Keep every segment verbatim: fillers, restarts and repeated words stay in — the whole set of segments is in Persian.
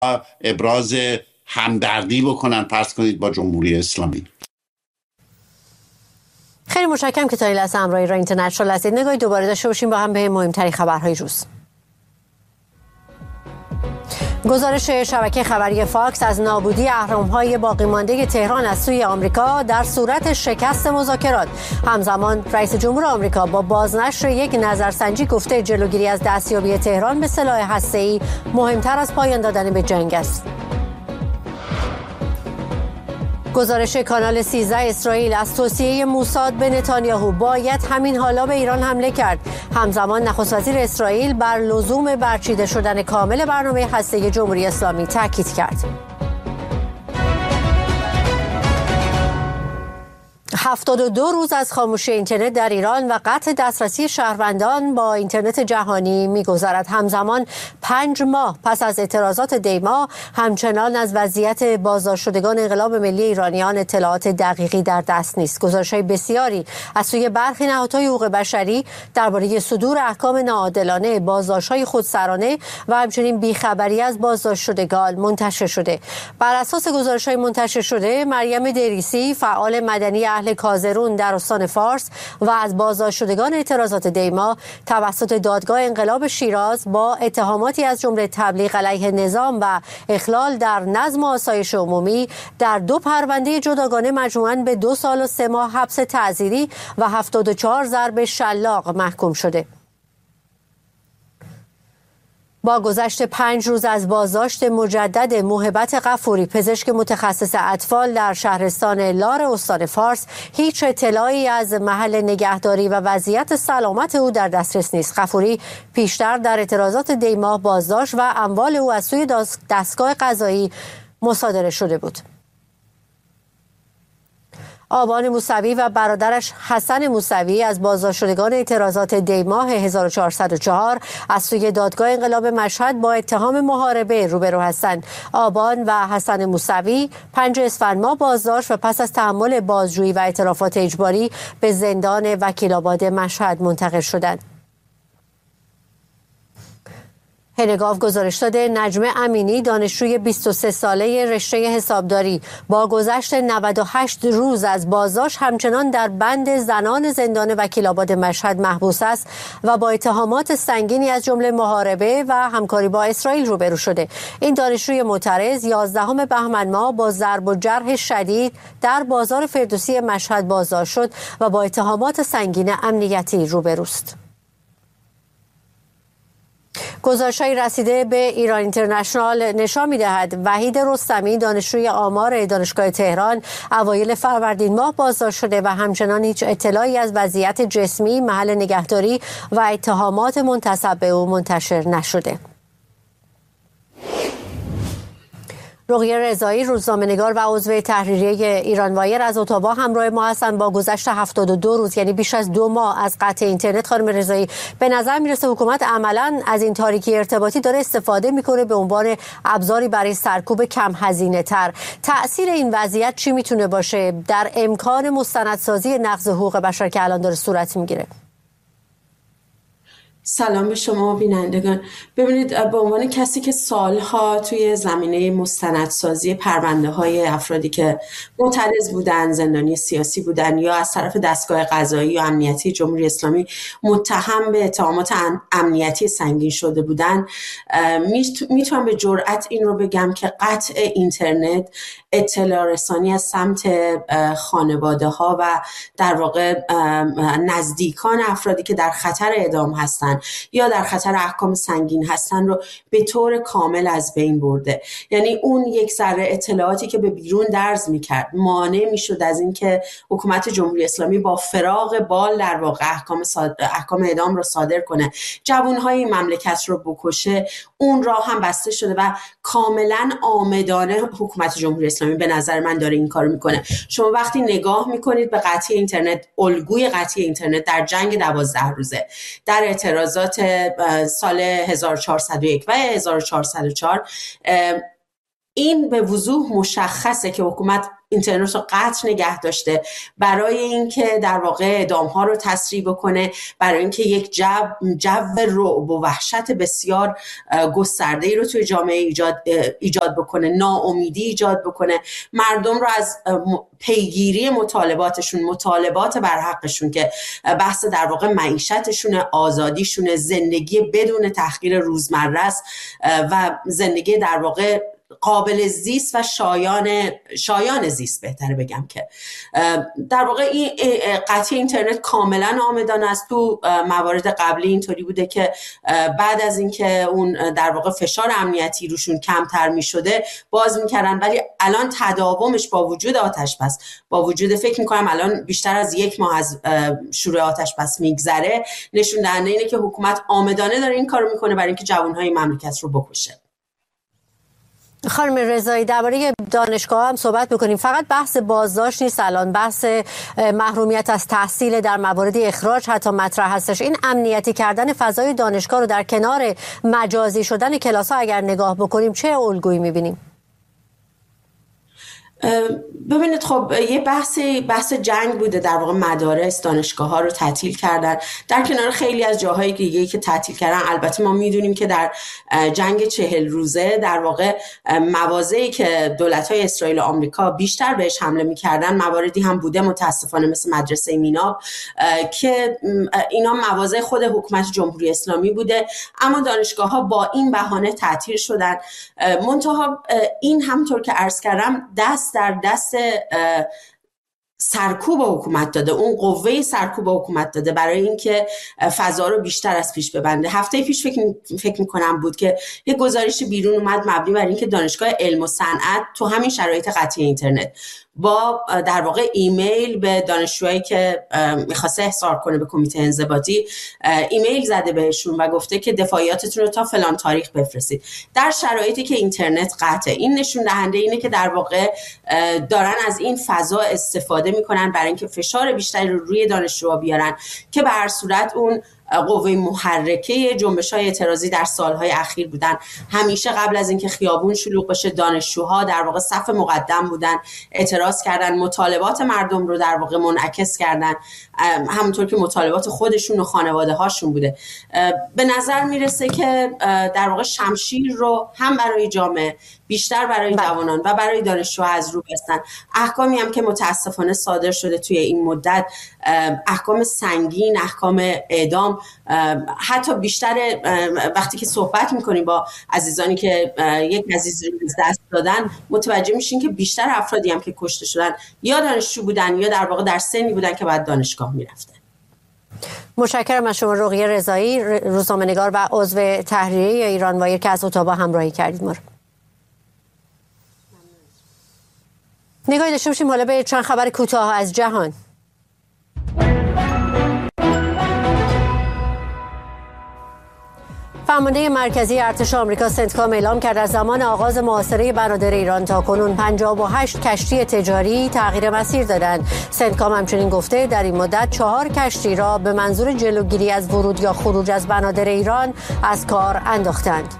ابراز همدردی بکنن فرض کنید با جمهوری اسلامی. خیلی متشکرم که تا این لحظه همراه ایران اینترنشنال هستید. نگاهی دوباره داشته باشیم با هم به مهمترین خبرهای روز. گزارش شبکه خبری فاکس از نابودی اهرم‌های باقی مانده تهران از سوی آمریکا در صورت شکست مذاکرات. همزمان رئیس جمهور آمریکا با بازنشر یک نظرسنجی گفته جلوگیری از دستیابی تهران به سلاح هسته‌ای مهمتر از پایان دادن به جنگ است. گزارش کانال سیزده اسرائیل از توصیه موساد به نتانیاهو باید همین حالا به ایران حمله کرد. همزمان نخست وزیر اسرائیل بر لزوم برچیده شدن کامل برنامه هسته‌ای جمهوری اسلامی تاکید کرد. هفتاد و دو روز از خاموشی اینترنت در ایران و قطع دسترسی شهروندان با اینترنت جهانی می‌گذرد. همزمان پنج ماه پس از اعتراضات دیما همچنان از وضعیت بازداشتشدگان انقلاب ملی ایرانیان اطلاعات دقیقی در دست نیست. گزارش‌های بسیاری از سوی برخی نهادهای حقوق بشری درباره صدور احکام ناعادلانه، بازداشت‌های خودسرانه و همچنین بیخبری از بازداشتشدگان منتشر شده. بر اساس گزارش‌های منتشر شده، مریم دریسی فعال مدنی اهل کازرون در استان فارس و از بازداشتشدگان اعتراضات دیما توسط دادگاه انقلاب شیراز با اتهاماتی از جمله تبلیغ علیه نظام و اخلال در نظم و آسایش عمومی در دو پرونده جداگانه مجموعاً به دو سال و سه ماه حبس تعزیری و هفتاد و چهار ضرب شلاق محکوم شده. با گذشت پنج روز از بازداشت مجدد موهبت غفوری، پزشک متخصص اطفال در شهرستان لار استان فارس، هیچ اطلاعی از محل نگهداری و وضعیت سلامت او در دسترس نیست. غفوری پیشتر در اعتراضات دیما بازداشت و اموال او از سوی دستگاه قضایی مصادره شده بود. آبان موسوی و برادرش حسن موسوی از بازداشتشدگان اعتراضات دیماه هزار و چهارصد و چهار از سوی دادگاه انقلاب مشهد با اتهام محاربه روبرو هستند. آبان و حسن موسوی پنج اسفند ماه بازداشت و پس از تحمل بازجویی و اعترافات اجباری به زندان وکیل‌آباد مشهد منتقل شدند. هنگاو گزارش داده نجمه امینی، دانشجوی بیست و سه ساله رشته حسابداری، با گذشت نود و هشت روز از بازداشت همچنان در بند زنان زندان وکیل‌آباد مشهد محبوس است و با اتهامات سنگینی از جمله محاربه و همکاری با اسرائیل روبرو شده. این دانشجوی معترض یازدهم بهمن ماه با ضرب و جرح شدید در بازار فردوسی مشهد بازداشت شد و با اتهامات سنگین امنیتی روبروست. گزارش‌های رسیده به ایران اینترنشنال نشان می‌دهد وحید رستمی، دانشجوی آمار دانشگاه تهران، اوایل فروردین ماه بازداشت شده و همچنان هیچ اطلاعی از وضعیت جسمی، محل نگهداری و اتهامات منتسب به او منتشر نشده. رقیه رضایی، روزنامه‌نگار و عضو تحریریه ایران وایر از اتاوا همراه ما هستند. با گذشت هفتاد و دو روز، یعنی بیش از دو ماه از قطع اینترنت، خانم رضایی، به نظر میرسه حکومت عملاً از این تاریکی ارتباطی داره استفاده میکنه به عنوان ابزاری برای سرکوب کم هزینه تر. تأثیر این وضعیت چی میتونه باشه در امکان مستندسازی نقض حقوق بشر که الان داره صورت میگیره؟ سلام به شما بینندگان. ببینید، به عنوان کسی که سالها توی زمینه مستندسازی پرونده های افرادی که معترض بودن، زندانی سیاسی بودن یا از طرف دستگاه قضایی یا امنیتی جمهوری اسلامی متهم به اتهامات امنیتی سنگین شده بودن، میتونم به جرئت این رو بگم که قطع اینترنت، اطلاع رسانی از سمت خانواده ها و در واقع نزدیکان افرادی که در خطر اعدام هستن یا در خطر احکام سنگین هستن رو به طور کامل از بین برده. یعنی اون یک ذره اطلاعاتی که به بیرون درز میکرد مانع میشد از این که حکومت جمهوری اسلامی با فراغ بال در واقع احکام, صاد... احکام اعدام رو صادر کنه، جوانهای مملکت رو بکشه. اون راه هم بسته شده و کاملا عامدانه حکومت جمهوری اسلامی به نظر من داره این کارو میکنه. شما وقتی نگاه میکنید به قطعی اینترنت، الگوی قطعی اینترنت در جنگ دوازده روزه، در اعتراضات سال هزار و چهارصد و یک و هزار و چهارصد و چهار، این به وضوح مشخصه که حکومت اینترنت رو قطع نگه داشته، برای اینکه در واقع اعدام‌ها رو تسریع بکنه، برای اینکه یک جو جو رعب و وحشت بسیار گسترده‌ای رو توی جامعه ایجاد ایجاد بکنه، ناامیدی ایجاد بکنه، مردم رو از پیگیری مطالباتشون، مطالبات بر حقشون که بحث در واقع معیشتشون، آزادیشون، زندگی بدون تحقیر روزمره است و زندگی در واقع قابل زیست و شایان شایان زیست بهتره بگم، که در واقع این قطعی اینترنت کاملا عامدانه است. تو موارد قبلی اینطوری بوده که بعد از اینکه اون در واقع فشار امنیتی روشون کمتر می شده باز میکردن، ولی الان تداومش با وجود آتش بس، با وجود فکر میکنم الان بیشتر از یک ماه از شروع آتش بس میگذره، نشون دهنده اینه که حکومت عامدانه داره این کارو میکنه برای اینکه جوانهای مملکت رو بکشه. خانم رضایی، درباره دانشگاه هم صحبت میکنیم. فقط بحث بازداشت نیست، الان بحث محرومیت از تحصیل در موارد اخراج حتی مطرح هستش. این امنیتی کردن فضای دانشگاه رو در کنار مجازی شدن کلاس ها اگر نگاه بکنیم چه الگویی میبینیم؟ ببینید خب یه بحث بحث جنگ بوده، در واقع مدارس دانشگاه ها رو تعطیل کردن در کنار خیلی از جاهای دیگه‌ای که تعطیل کردن. البته ما میدونیم که در جنگ چهل روزه در واقع مواضعی که دولت‌های اسرائیل و آمریکا بیشتر بهش حمله می‌کردن مواردی هم بوده متاسفانه مثل مدرسه میناب که اینا مواضع خود حکومت جمهوری اسلامی بوده، اما دانشگاه‌ها با این بهانه تعطیل شدن. منتها این همونطور که عرض کردم دست در دست سرکوب حکومت داده، اون قوه سرکوب حکومت داده برای اینکه فضا رو بیشتر از پیش ببنده. هفته پیش فکر فکر می‌کنم بود که یک گزارش بیرون اومد مبنی بر اینکه دانشگاه علم و صنعت تو همین شرایط قطعی اینترنت با در واقع ایمیل به دانشجوهایی که می‌خواسته احضار کنه به کمیته انضباطی ایمیل زده بهشون و گفته که دفاعیاتتون رو تا فلان تاریخ بفرستید در شرایطی که اینترنت قطعه. این نشون دهنده اینه که در واقع دارن از این فضا استفاده میکنن برای اینکه فشار بیشتری رو روی دانشجوها بیارن که به هر صورت اون قوه محرکه جنبش‌های اعتراضی در سالهای اخیر بودن. همیشه قبل از اینکه خیابون شلوغ بشه دانشجوها در واقع صف مقدم بودن، اعتراض کردن، مطالبات مردم رو در واقع منعکس کردن، همونطور که مطالبات خودشون و خانواده هاشون بوده. به نظر میرسه که در واقع شمشیر رو هم برای جامعه بیشتر برای جوانان و برای دانشجوها از رو بستن. احکامی هم که متاسفانه صادر شده توی این مدت، احکام سنگین، احکام اعدام، حتی بیشتر وقتی که صحبت میکنیم با عزیزانی که یک عزیز رو دست دادن متوجه میشین که بیشتر افرادی هم که کشته شدن یا دانشجو بودن یا در واقع در سنی بودن که بعد دانشگاه میرفتن. متشکرم از شما رقیه رضایی، روزنامه‌نگار و عضو تحریریه ایران وایر که از اتاوا همراهی کردید ما رو. نگاهی داشته باشیم حالا به چند خبر کوتاه از جهان. فرمانده مرکزی ارتش آمریکا سنتکام اعلام کرد از زمان آغاز محاصره بنادر ایران تا کنون پنجاه و هشت کشتی تجاری تغییر مسیر دادند. سنتکام همچنین گفته در این مدت چهار کشتی را به منظور جلوگیری از ورود یا خروج از بنادر ایران از کار انداختند.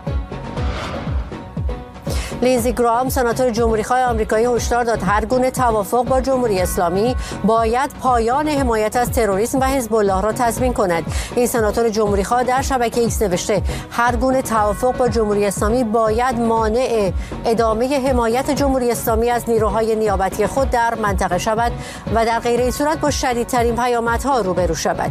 لینزی گرام سناتور جمهوری‌خواه آمریکایی هشدار داد هر گونه توافق با جمهوری اسلامی باید پایان حمایت از تروریسم و حزب الله را تضمین کند. این سناتور جمهوری‌خواه در شبکه ایکس نوشته هر گونه توافق با جمهوری اسلامی باید مانع ادامه حمایت جمهوری اسلامی از نیروهای نیابتی خود در منطقه شود و در غیر این صورت با شدیدترین پیامدها روبرو شود.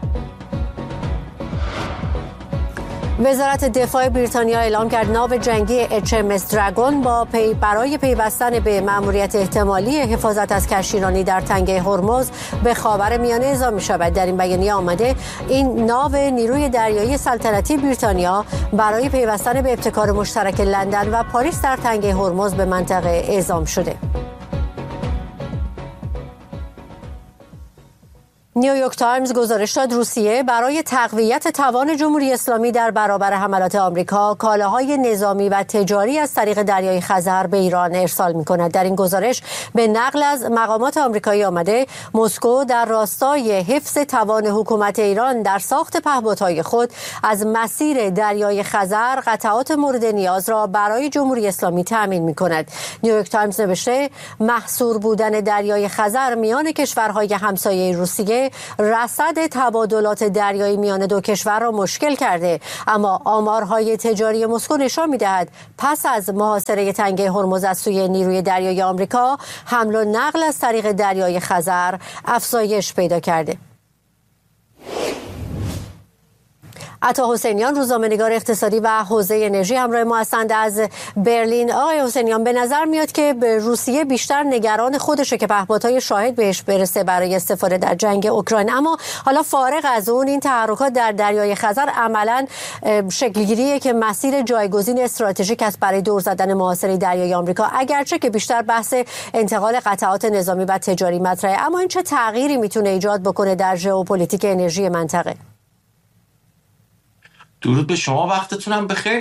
وزارت دفاع بریتانیا اعلام کرد ناو جنگی اچ ام اس دراگون با پی برای پیوستن به مأموریت احتمالی حفاظت از کشتیرانی در تنگه هرمز به خاورمیانه اعزام می‌شود. در این بیانیه آمده این ناو نیروی دریایی سلطنتی بریتانیا برای پیوستن به ابتکار مشترک لندن و پاریس در تنگه هرمز به منطقه اعزام شده. نیویورک تایمز گزارش داد روسیه برای تقویت توان جمهوری اسلامی در برابر حملات آمریکا کالاهای نظامی و تجاری از طریق دریای خزر به ایران ارسال می‌کند. در این گزارش به نقل از مقامات آمریکایی آمده مسکو در راستای حفظ توان حکومت ایران در ساخت پهپادهای خود از مسیر دریای خزر قطعات مورد نیاز را برای جمهوری اسلامی تامین می‌کند. نیویورک تایمز نوشته محصور بودن دریای خزر میان کشورهای همسایه روسیه رصد تبادلات دریایی میان دو کشور را مشکل کرده، اما آمارهای تجاری مسکو نشان می‌دهد پس از محاصره تنگه هرمز از سوی نیروی دریایی آمریکا حمل و نقل از طریق دریای خزر افزایش پیدا کرده. عطا حسینیان روزنامه‌نگار اقتصادی و حوزه انرژی همراه ما هستند از برلین. آقای حسینیان، به نظر میاد که روسیه بیشتر نگران خودشه که پهپادهای شاهد بهش برسه برای استفاده در جنگ اوکراین، اما حالا فارغ از اون این تحرکات در دریای خزر عملاً شکلگیریه که مسیر جایگزین استراتژیک است برای دور زدن محاصره دریای آمریکا، اگرچه که بیشتر بحث انتقال قطعات نظامی و تجاری مطرحه، اما این چه تغییری میتونه ایجاد بکنه در ژئوپلیتیک انرژی منطقه؟ درود به شما، وقتتونم بخیر.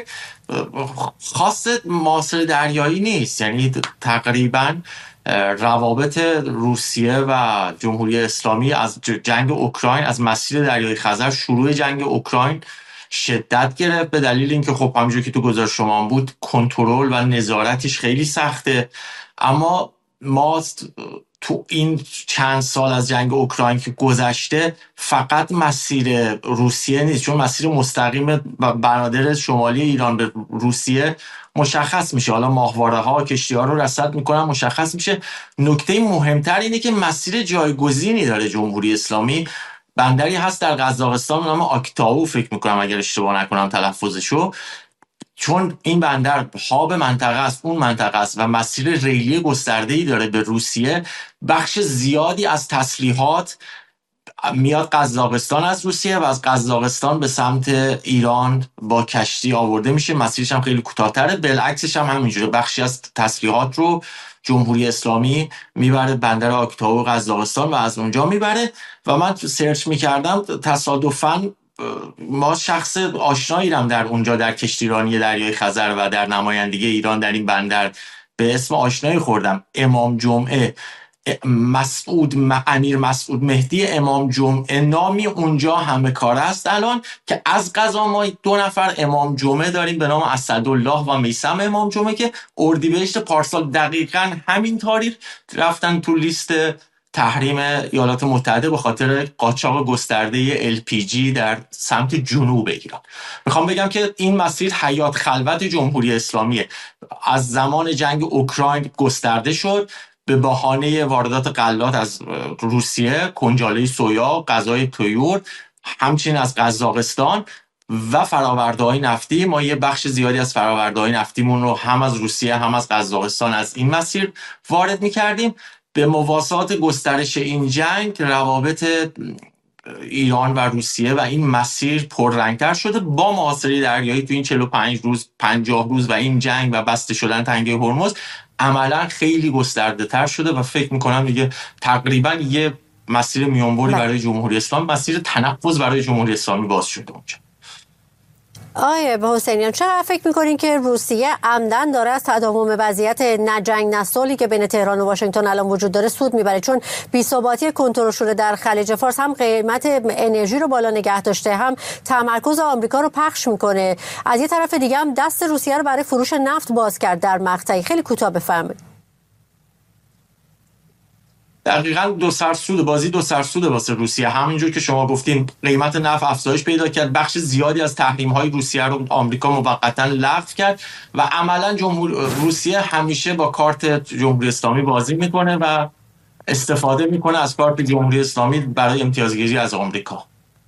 خاص محاصره دریایی نیست، یعنی تقریبا روابط روسیه و جمهوری اسلامی از جنگ اوکراین، از مسیر دریای خزر، شروع جنگ اوکراین شدت گرفت به دلیل اینکه خب همونجور که تو گزارش شما بود کنترل و نظارتش خیلی سخته. اما ما تو این چند سال از جنگ اوکراین که گذشته فقط مسیر روسیه نیست، چون مسیر مستقیم بنادر شمالی ایران به روسیه مشخص میشه، حالا ماهواره ها کشتی ها رو رصد میکنن مشخص میشه. نکته مهمتر اینه که مسیر جایگزینی داره جمهوری اسلامی. بندری هست در قزاقستان به نام آکتاو، فکر میکنم اگر اشتباه نکنم تلفظشو، چون این بندر هاب منطقه است، اون منطقه است و مسیر ریلی گسترده‌ای داره به روسیه، بخش زیادی از تسلیحات میاد قزاقستان از روسیه و از قزاقستان به سمت ایران با کشتی آورده میشه. مسیرش هم خیلی کوتاه‌تره. بالعکسش هم همینجوره، بخشی از تسلیحات رو جمهوری اسلامی میبره بندر آکتاو قزاقستان و از اونجا میبره. و من سرچ میکردم تصادفاً ما شخص آشنایی رم در اونجا در کشتیرانی دریای خزر و در نمایندگی ایران در این بندر به اسم آشنایی خوردم، امام جمعه مسعود امیر مسعود مهدی امام جمعه نامی اونجا همه کار است الان، که از قضا ما دو نفر امام جمعه داریم به نام اسدالله و میثم امام جمعه که اردیبهشت پارسال دقیقاً همین تاریخ رفتن تو لیست تحریم ایالات متحده به خاطر قاچاق گسترده ال پی جی در سمت جنوب ایران. میخوام بگم که این مسیر حیات خلوت جمهوری اسلامیه. از زمان جنگ اوکراین گسترده شد به بهانه واردات غلات از روسیه، کنجاله سویا، غذای طیور، همچنین از قزاقستان و فرآورده‌های نفتی. ما یه بخش زیادی از فرآورده‌های نفتیمون رو هم از روسیه هم از قزاقستان از این مسیر وارد می‌کردیم. به مواسات گسترش این جنگ روابط ایران و روسیه و این مسیر پررنگتر شده با محاصره دریایی تو این چهل و پنج روز پنجاه روز و این جنگ و بسته شدن تنگه هرمز عملا خیلی گسترده تر شده و فکر میکنم دیگه تقریبا یه مسیر میانبری برای جمهوری اسلامی، مسیر تنفس برای جمهوری اسلامی باز شده اونجا. آیه حسینیان، چرا فکر میکنین که روسیه عمدن داره از تداوم وضعیت نه جنگ نه صلحی که بین تهران و واشنگتن الان وجود داره سود میبره؟ چون بی‌ثباتی کنترل شده در خلیج فارس هم قیمت انرژی رو بالا نگه داشته، هم تمرکز آمریکا رو پخش میکنه، از یه طرف دیگه هم دست روسیه رو برای فروش نفت باز کرد در مقطعی. خیلی کوتاه بفرمایید. دقیقاً دو سرسود بازی دو سرسوده واسه روسیه. همینجور که شما گفتین قیمت نفت افزایش پیدا کرد، بخش زیادی از تحریم‌های روسیه رو آمریکا موقتاً لغو کرد و عملاً جمهور روسیه همیشه با کارت جمهوری اسلامی بازی میکنه و استفاده میکنه از کارت جمهوری اسلامی برای امتیازگیری از آمریکا.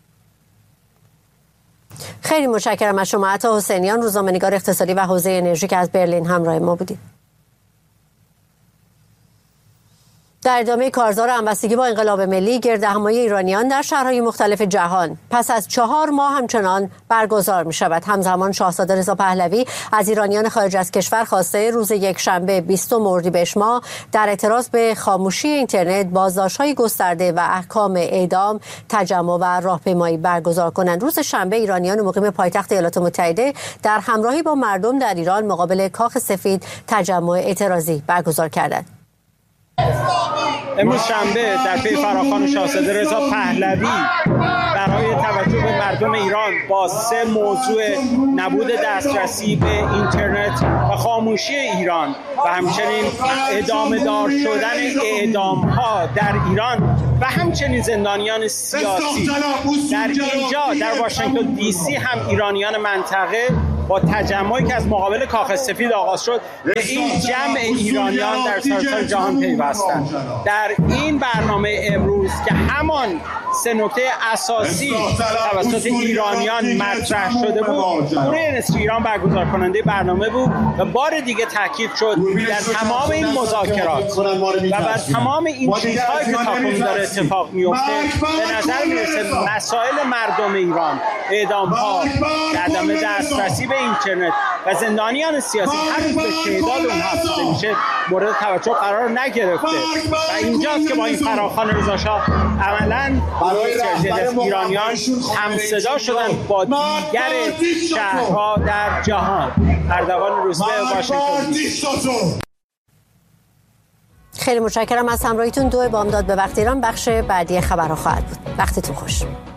خیلی متشکرم از شما عطا حسینیان، روزنامه‌نگار اقتصادی و حوزه انرژی که از برلین همراه ما بودید. در ادامه کارزار همبستگی با انقلاب ملی، گردهمایی ایرانیان در شهرهای مختلف جهان پس از چهار ماه همچنان برگزار می شود. همزمان شاهزاده رضا پهلوی از ایرانیان خارج از کشور خواسته روز یکشنبه بیستم اردیبهشت ماه در اعتراض به خاموشی اینترنت، بازداشت‌های گسترده و احکام اعدام تجمع و راهپیمایی برگزار کنند. روز شنبه ایرانیان مقیم پایتخت ایالات متحده در همراهی با مردم در ایران مقابل کاخ سفید تجمع اعتراضی برگزار کردند. امروز شنبه در پی فراخوان شاهزاده رضا پهلوی برای توجه به مردم ایران با سه موضوع: نبود دسترسی به اینترنت و خاموشی ایران و همچنین ادامه دار شدن اعدام ها در ایران و همچنین زندانیان سیاسی در اینجا در واشنگتن دی سی هم ایرانیان منطقه با تجمعی که از مقابل کاخ سفید آغاز شد به این جمع ایرانیان در سراسر جهان پیوستند. در این برنامه امروز که همان سه نکته اساسی توسط ایرانیان مطرح شده بود، جمهوری نصف ایران برگزار کننده برنامه بود و بار دیگه تاکید شد در تمام این مذاکرات و بر تمام این چیزهایی که تاکنون داره اتفاق میفته به نظر میرسه مسائل مردم ایران، اعدام‌ها، عدم دسترسی به اینترنت و زندانیان سیاسی هنوز به تعداد اونها افزوده میشه مورد توجه قرار نگرفته و اینجاست که با این فراخوان رضاشاه عملاً ایرانیان همصدا شدن با دیگر شهرها در جهان. اردوان روزبه، واشنگتن دی سی. خیلی متشکرم از همراهیتون. دو بامداد به وقت ایران بخش بعدی خبرها خواهد بود. وقتتون خوش.